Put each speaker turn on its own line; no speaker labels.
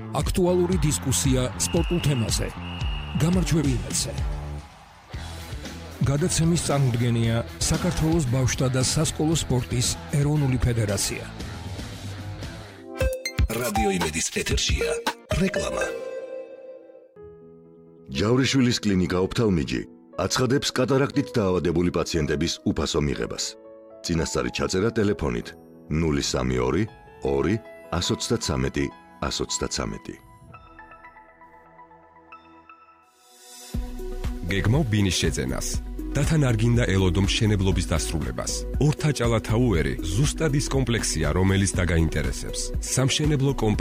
აქტუალური დისკუსია სპორტულ თემაზე. გამარჯვები იმედზე. გადაცემის წარმოდგენია საქართველოს ბავშვთა და სასკოლო სპორტის ეროვნული ფედერაცია.
რადიო იმედის ეთერშია რეკლამა.
ჯავრიშვილის კლინიკა ოფთალმიჯი აცხადებს კატარაქტით დაავადებული პაციენტების უფასო მიღებას. წინასწარი ჩაწერა ტელეფონით 032 2 133 133.
გეგმავ ბინის შეძენას. დათან არ გინდა ელოდო მშენებლობის დასრულებას. ორთაჭალა თაუერი ზუსტად ის კომპლექსია, რომელიც დაგაინტერესებს. სამშენებლო